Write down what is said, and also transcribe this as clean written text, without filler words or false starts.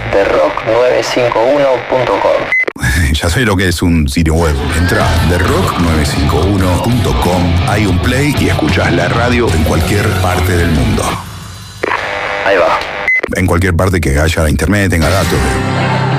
de rock951.com. Ya sé lo que es un sitio web. Entra de rock951.com, hay un play y escuchás la radio en cualquier parte del mundo. Ahí va. En cualquier parte que haya internet, tenga datos.